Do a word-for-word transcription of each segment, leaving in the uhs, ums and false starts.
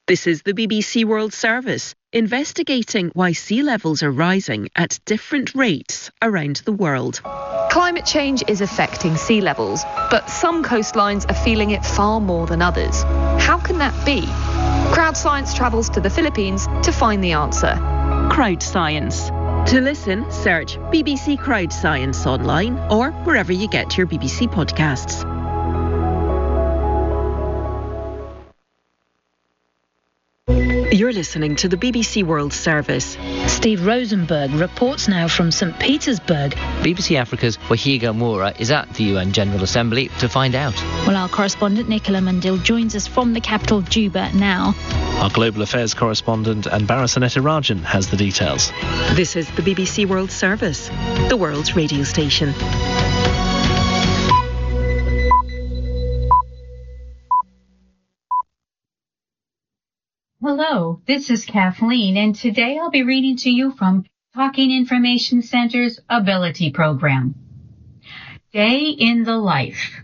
This is the B B C World Service, investigating why sea levels are rising at different rates around the world. Climate change is affecting sea levels, but some coastlines are feeling it far more than others. How can that be? Crowd Science travels to the Philippines to find the answer. Crowd Science. To listen, search B B C Crowd Science online or wherever you get your B B C podcasts. You're listening to the B B C World Service. Steve Rosenberg reports now from Saint Petersburg. B B C Africa's Wahiga Moura is at the U N General Assembly to find out. Well, our correspondent Nicola Mandil joins us from the capital, Juba, now. Our global affairs correspondent Anbara Sanetarajan has the details. This is the B B C World Service, the world's radio station. Hello, this is Kathleen, and today I'll be reading to you from Talking Information Center's Ability Program. Day in the Life.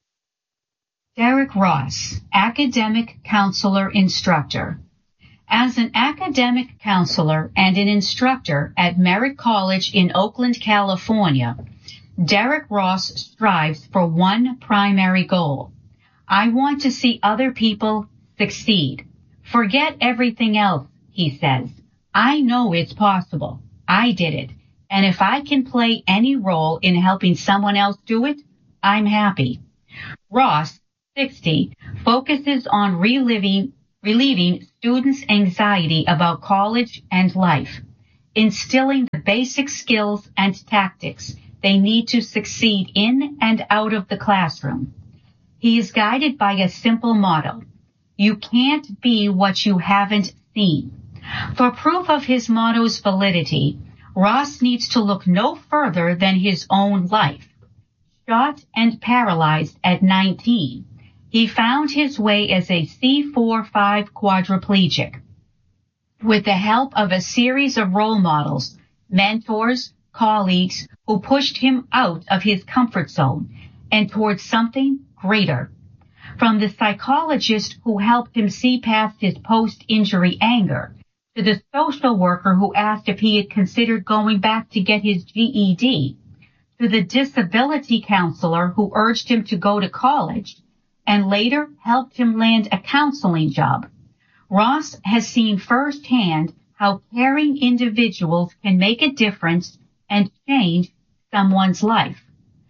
Derek Ross, Academic Counselor Instructor. As an academic counselor and an instructor at Merritt College in Oakland, California, Derek Ross strives for one primary goal. I want to see other people succeed. Forget everything else, he says. I know it's possible. I did it. And if I can play any role in helping someone else do it, I'm happy. Ross, sixty, focuses on reliving, relieving students' anxiety about college and life, instilling the basic skills and tactics they need to succeed in and out of the classroom. He is guided by a simple motto. You can't be what you haven't seen. For proof of his motto's validity, Ross needs to look no further than his own life. Shot and paralyzed at nineteen, he found his way as a C four five quadriplegic. With the help of a series of role models, mentors, colleagues who pushed him out of his comfort zone and towards something greater. From the psychologist who helped him see past his post-injury anger, to the social worker who asked if he had considered going back to get his G E D, to the disability counselor who urged him to go to college, and later helped him land a counseling job. Ross has seen firsthand how caring individuals can make a difference and change someone's life.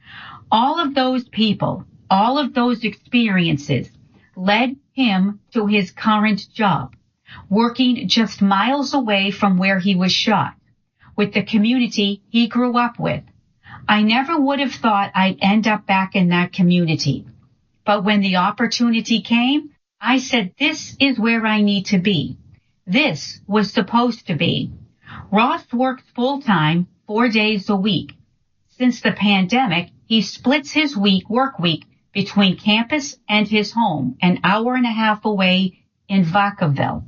All of those people, all of those experiences led him to his current job, working just miles away from where he was shot, with the community he grew up with. I never would have thought I'd end up back in that community. But when the opportunity came, I said, this is where I need to be. This was supposed to be. Ross works full-time, four days a week. Since the pandemic, he splits his week, work week, between campus and his home, an hour and a half away in Vacaville.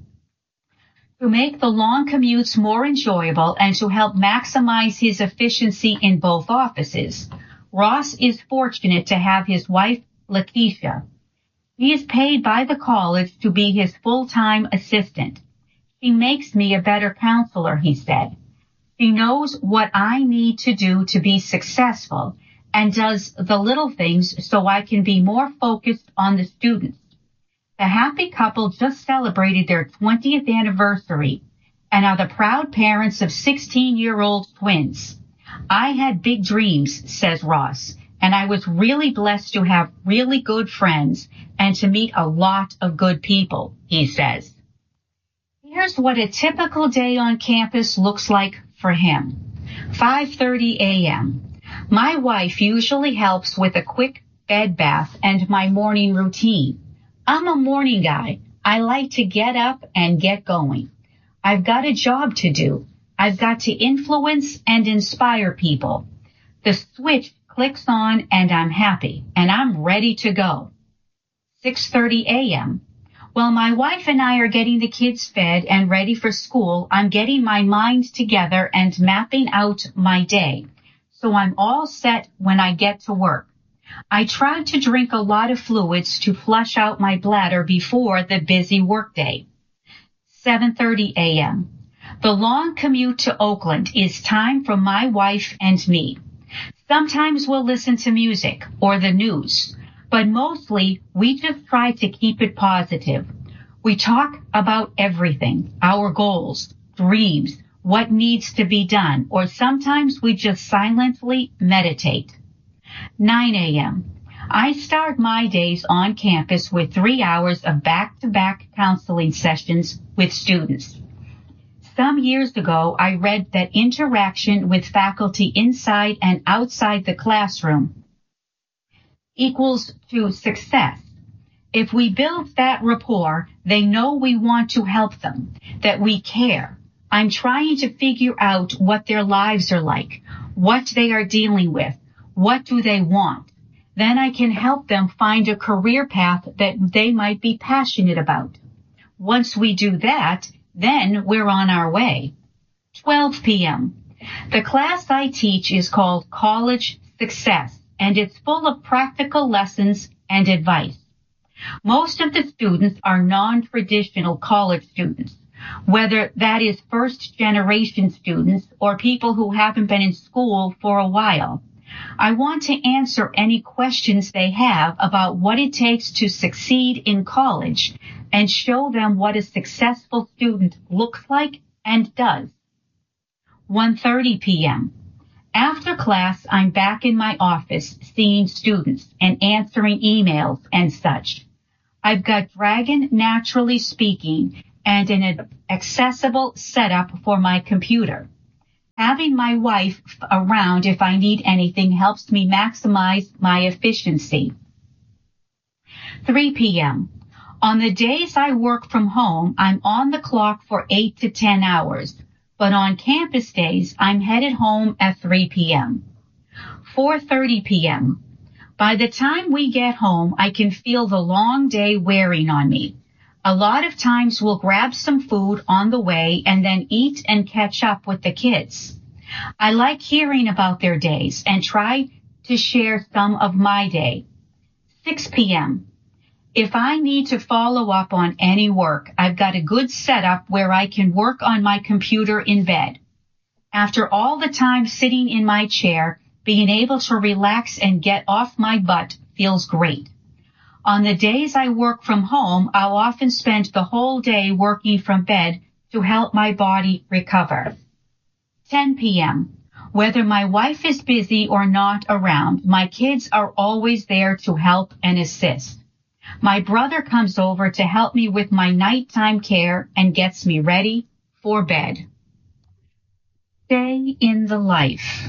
To make the long commutes more enjoyable and to help maximize his efficiency in both offices, Ross is fortunate to have his wife, Lakeisha. She is paid by the college to be his full-time assistant. She makes me a better counselor, he said. She knows what I need to do to be successful and does the little things so I can be more focused on the students. The happy couple just celebrated their twentieth anniversary and are the proud parents of sixteen-year-old twins. I had big dreams, says Ross, and I was really blessed to have really good friends and to meet a lot of good people, he says. Here's what a typical day on campus looks like for him. five thirty a.m. My wife usually helps with a quick bed bath and my morning routine. I'm a morning guy. I like to get up and get going. I've got a job to do. I've got to influence and inspire people. The switch clicks on and I'm happy and I'm ready to go. six thirty a.m. While my wife and I are getting the kids fed and ready for school, I'm getting my mind together and mapping out my day. So I'm all set when I get to work. I try to drink a lot of fluids to flush out my bladder before the busy workday. seven thirty a.m. The long commute to Oakland is time for my wife and me. Sometimes we'll listen to music or the news, but mostly we just try to keep it positive. We talk about everything, our goals, dreams, what needs to be done, or sometimes we just silently meditate. nine a.m. I start my days on campus with three hours of back-to-back counseling sessions with students. Some years ago, I read that interaction with faculty inside and outside the classroom equals to success. If we build that rapport, they know we want to help them, that we care. I'm trying to figure out what their lives are like, what they are dealing with, what do they want. Then I can help them find a career path that they might be passionate about. Once we do that, then we're on our way. twelve p.m. The class I teach is called College Success, and it's full of practical lessons and advice. Most of the students are non-traditional college students, whether that is first-generation students or people who haven't been in school for a while. I want to answer any questions they have about what it takes to succeed in college and show them what a successful student looks like and does. one thirty p.m. After class, I'm back in my office seeing students and answering emails and such. I've got Dragon Naturally Speaking and an accessible setup for my computer. Having my wife around if I need anything helps me maximize my efficiency. three p.m. On the days I work from home, I'm on the clock for eight to ten hours, but on campus days, I'm headed home at three p.m. four thirty p.m. By the time we get home, I can feel the long day wearing on me. A lot of times we'll grab some food on the way and then eat and catch up with the kids. I like hearing about their days and try to share some of my day. six p.m. If I need to follow up on any work, I've got a good setup where I can work on my computer in bed. After all the time sitting in my chair, being able to relax and get off my butt feels great. On the days I work from home, I'll often spend the whole day working from bed to help my body recover. ten p.m. Whether my wife is busy or not around, my kids are always there to help and assist. My brother comes over to help me with my nighttime care and gets me ready for bed. Day in the life.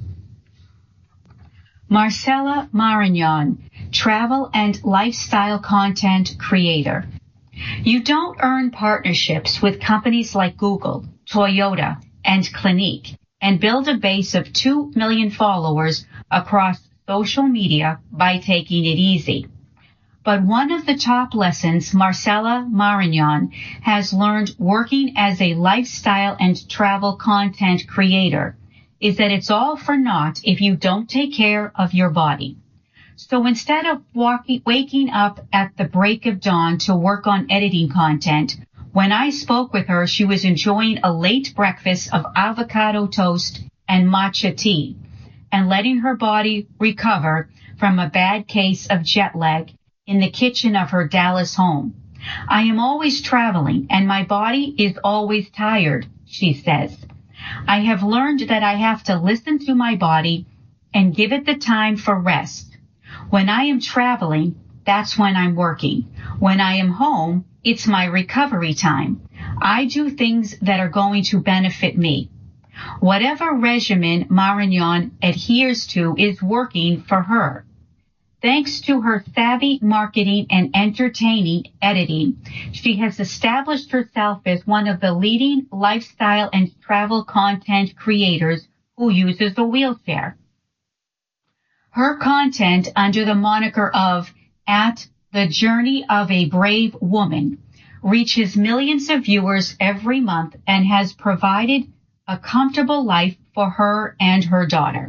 Marcella Marignon, travel and lifestyle content creator. You don't earn partnerships with companies like Google, Toyota, and Clinique and build a base of two million followers across social media by taking it easy. But one of the top lessons Marcella Marignon has learned working as a lifestyle and travel content creator is that it's all for naught if you don't take care of your body. So instead of walking, waking up at the break of dawn to work on editing content, when I spoke with her, she was enjoying a late breakfast of avocado toast and matcha tea and letting her body recover from a bad case of jet lag in the kitchen of her Dallas home. I am always traveling and my body is always tired, she says. I have learned that I have to listen to my body and give it the time for rest. When I am traveling, that's when I'm working. When I am home, it's my recovery time. I do things that are going to benefit me. Whatever regimen Marignon adheres to is working for her. Thanks to her savvy marketing and entertaining editing, she has established herself as one of the leading lifestyle and travel content creators who uses a wheelchair. Her content under the moniker of At the Journey of a Brave Woman reaches millions of viewers every month and has provided a comfortable life for her and her daughter.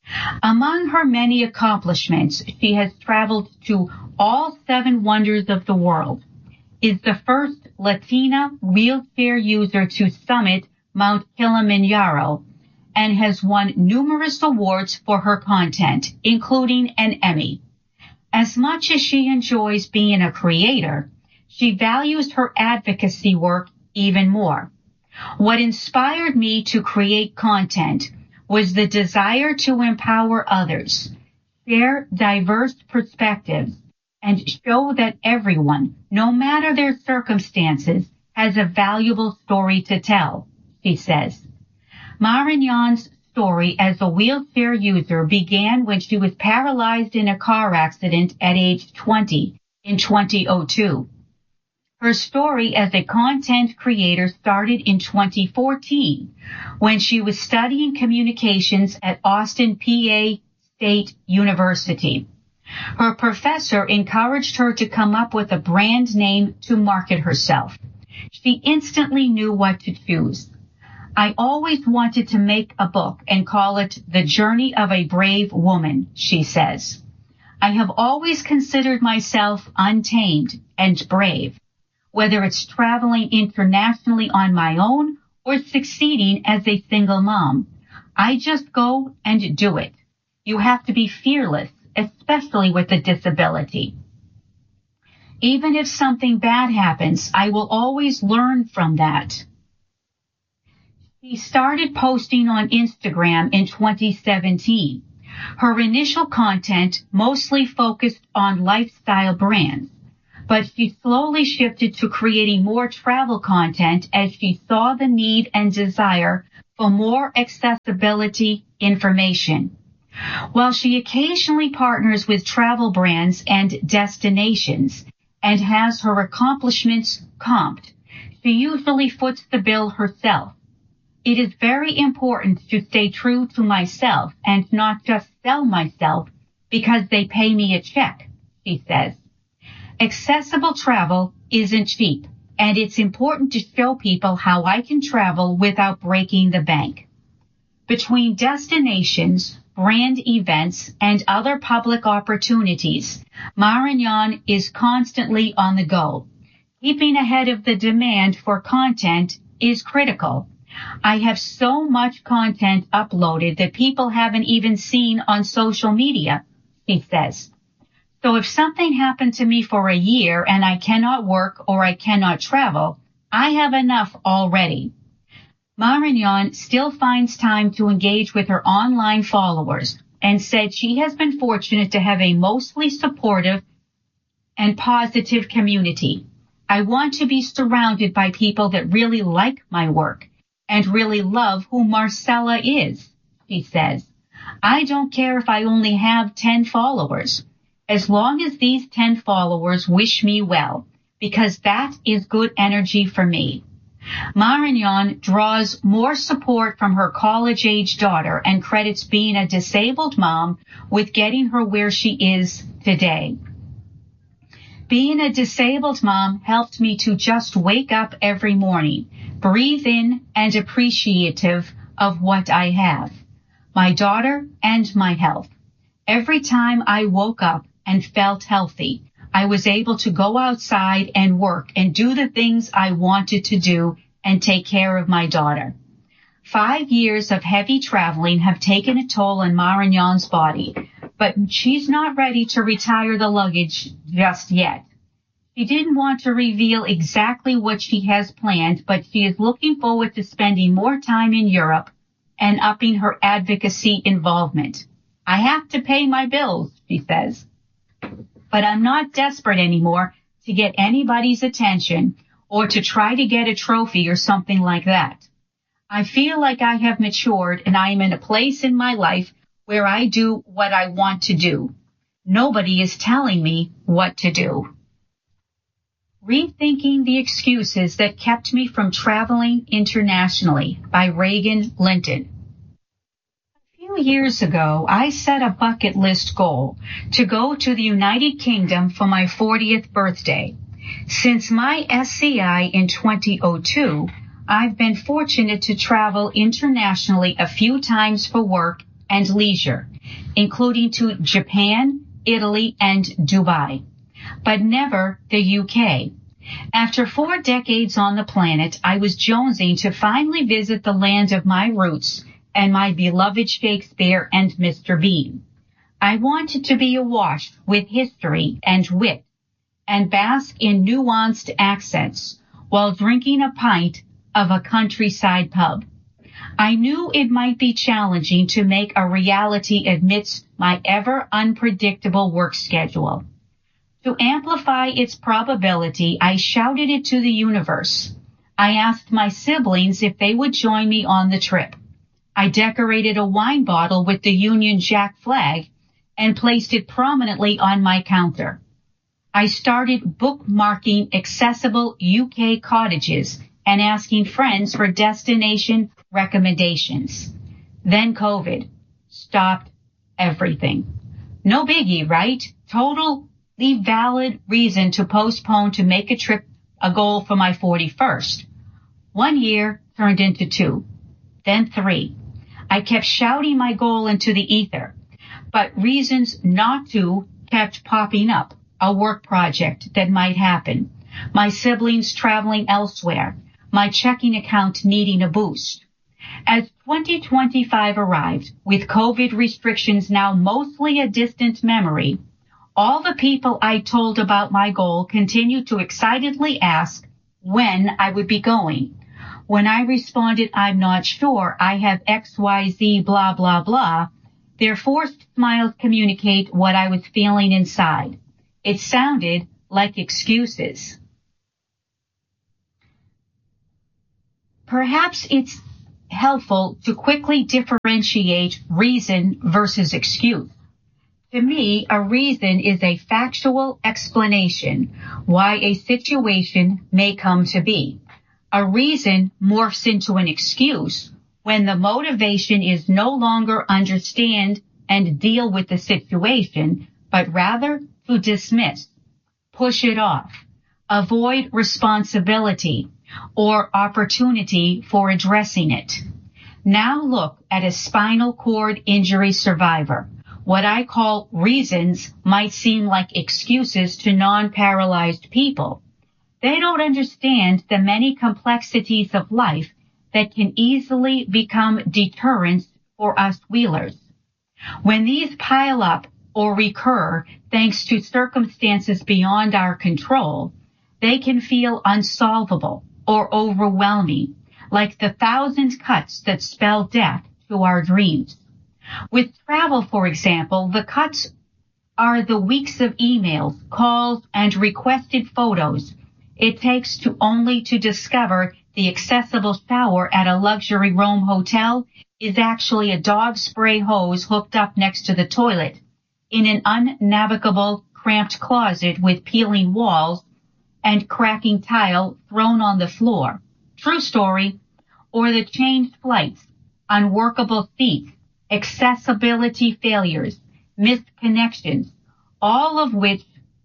Among her many accomplishments, she has traveled to all seven wonders of the world, is the first Latina wheelchair user to summit Mount Kilimanjaro, and has won numerous awards for her content, including an Emmy. As much as she enjoys being a creator, she values her advocacy work even more. What inspired me to create content was the desire to empower others, share diverse perspectives, and show that everyone, no matter their circumstances, has a valuable story to tell, she says. Marignan's story as a wheelchair user began when she was paralyzed in a car accident at age twenty in twenty oh two. Her story as a content creator started in twenty fourteen when she was studying communications at Austin P A State University. Her professor encouraged her to come up with a brand name to market herself. She instantly knew what to choose. I always wanted to make a book and call it The Journey of a Brave Woman, she says. I have always considered myself untamed and brave, whether it's traveling internationally on my own or succeeding as a single mom. I just go and do it. You have to be fearless, especially with a disability. Even if something bad happens, I will always learn from that. She started posting on Instagram in twenty seventeen. Her initial content mostly focused on lifestyle brands, but she slowly shifted to creating more travel content as she saw the need and desire for more accessibility information. While she occasionally partners with travel brands and destinations and has her accomplishments comped, she usually foots the bill herself. It is very important to stay true to myself and not just sell myself because they pay me a check, she says. Accessible travel isn't cheap, and it's important to show people how I can travel without breaking the bank. Between destinations, brand events, and other public opportunities, Marignan is constantly on the go. Keeping ahead of the demand for content is critical. I have so much content uploaded that people haven't even seen on social media, she says. So if something happened to me for a year and I cannot work or I cannot travel, I have enough already. Marignan still finds time to engage with her online followers and said she has been fortunate to have a mostly supportive and positive community. I want to be surrounded by people that really like my work and really love who Marcella is, she says. I don't care if I only have ten followers, as long as these ten followers wish me well, because that is good energy for me. Marignan draws more support from her college-age daughter and credits being a disabled mom with getting her where she is today. Being a disabled mom helped me to just wake up every morning, breathe in, and appreciative of what I have, my daughter and my health. Every time I woke up and felt healthy, I was able to go outside and work and do the things I wanted to do and take care of my daughter. Five years of heavy traveling have taken a toll on Marignan's body, but she's not ready to retire the luggage just yet. She didn't want to reveal exactly what she has planned, but she is looking forward to spending more time in Europe and upping her advocacy involvement. I have to pay my bills, she says, but I'm not desperate anymore to get anybody's attention or to try to get a trophy or something like that. I feel like I have matured and I am in a place in my life where I do what I want to do. Nobody is telling me what to do. Rethinking the Excuses That Kept Me from Traveling Internationally by Reagan Linton. A few years ago, I set a bucket list goal to go to the United Kingdom for my fortieth birthday. Since my S C I in twenty oh two, I've been fortunate to travel internationally a few times for work and leisure, including to Japan, Italy, and Dubai, but never the U K. After four decades on the planet, I was jonesing to finally visit the land of my roots and my beloved Shakespeare and Mister Bean. I wanted to be awash with history and wit and bask in nuanced accents while drinking a pint of a countryside pub. I knew it might be challenging to make a reality amidst my ever unpredictable work schedule. To amplify its probability, I shouted it to the universe. I asked my siblings if they would join me on the trip. I decorated a wine bottle with the Union Jack flag and placed it prominently on my counter. I started bookmarking accessible U K cottages and asking friends for destination recommendations. Then COVID stopped everything. No biggie, right? Totally valid reason to postpone to make a trip a goal for my forty-first. One year turned into two, then three. I kept shouting my goal into the ether, but reasons not to kept popping up. A work project that might happen, my siblings traveling elsewhere, my checking account needing a boost. As twenty twenty-five arrived, with COVID restrictions now mostly a distant memory, all the people I told about my goal continued to excitedly ask when I would be going. When I responded, I'm not sure, I have X Y Z blah blah blah, their forced smiles communicate what I was feeling inside. It sounded like excuses. Perhaps it's helpful to quickly differentiate reason versus excuse. To me, a reason is a factual explanation why a situation may come to be. A reason morphs into an excuse when the motivation is no longer understand and deal with the situation, but rather to dismiss, push it off, avoid responsibility or opportunity for addressing it. Now look at a spinal cord injury survivor. What I call reasons might seem like excuses to non-paralyzed people. They don't understand the many complexities of life that can easily become deterrents for us wheelers. When these pile up or recur thanks to circumstances beyond our control, they can feel unsolvable or overwhelming, like the thousand cuts that spell death to our dreams. With travel, for example, the cuts are the weeks of emails, calls, and requested photos it takes to only to discover the accessible shower at a luxury Rome hotel is actually a dog spray hose hooked up next to the toilet in an unnavigable, cramped closet with peeling walls and cracking tile thrown on the floor. True story. Or the changed flights, unworkable seats, accessibility failures, missed connections, all of which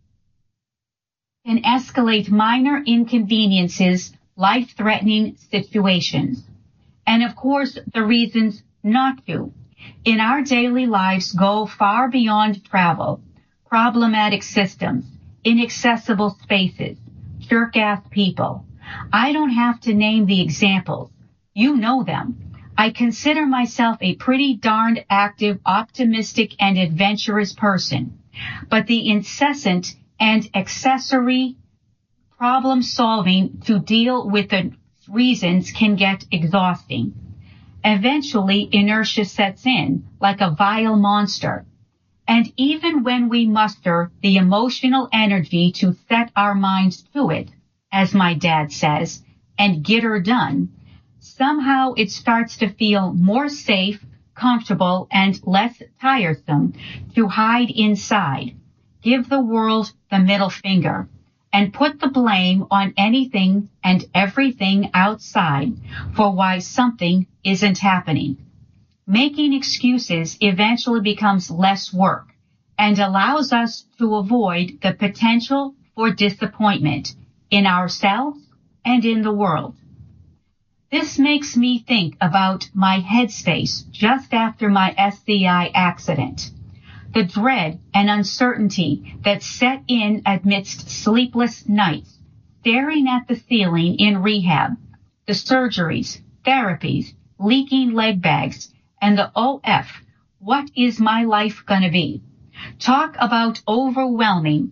can escalate minor inconveniences, life-threatening situations. And of course, the reasons not to, in our daily lives, go far beyond travel, problematic systems, inaccessible spaces, jerk-ass people. I don't have to name the examples. You know them. I consider myself a pretty darned active, optimistic, and adventurous person. But the incessant and accessory problem solving to deal with the reasons can get exhausting. Eventually, inertia sets in like a vile monster. And even when we muster the emotional energy to set our minds to it, as my dad says, and get her done, somehow it starts to feel more safe, comfortable, and less tiresome to hide inside, give the world the middle finger, and put the blame on anything and everything outside for why something isn't happening. Making excuses eventually becomes less work and allows us to avoid the potential for disappointment in ourselves and in the world. This makes me think about my headspace just after my S C I accident. The dread and uncertainty that set in amidst sleepless nights, staring at the ceiling in rehab, the surgeries, therapies, leaking leg bags, and the O F, what is my life gonna be? Talk about overwhelming.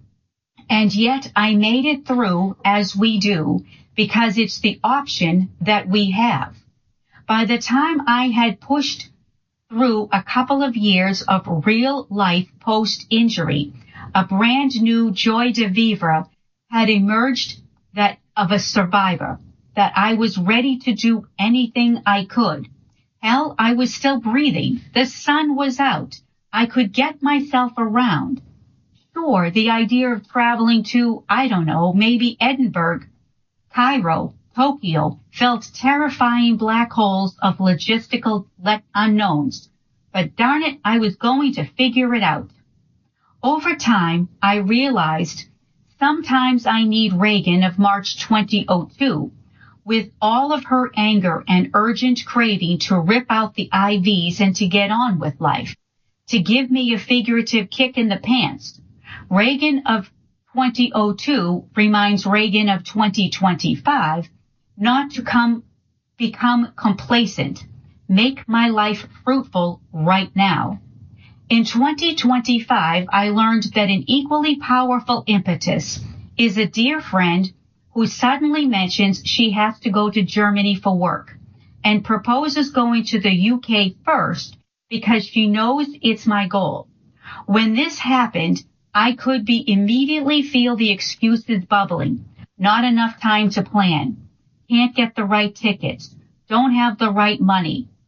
And yet I made it through, as we do, because it's the option that we have. By the time I had pushed through a couple of years of real life post-injury, a brand new joy de vivre had emerged that of a survivor, that I was ready to do anything I could. Hell, I was still breathing. The sun was out. I could get myself around. Sure, the idea of traveling to, I don't know, maybe Edinburgh, Cairo, Tokyo, felt terrifying black holes of logistical let unknowns. But darn it, I was going to figure it out. Over time, I realized sometimes I need Reagan of March twenty oh two, with all of her anger and urgent craving to rip out the I Vs and to get on with life, to give me a figurative kick in the pants. Reagan of twenty oh two reminds Reagan of twenty twenty-five not to come become complacent. Make my life fruitful right now. In twenty twenty-five, I learned that an equally powerful impetus is a dear friend who suddenly mentions she has to go to Germany for work and proposes going to the U K first because she knows it's my goal. When this happened, I could be immediately feel the excuses bubbling. Not enough time to plan. Can't get the right tickets. Don't have the right money.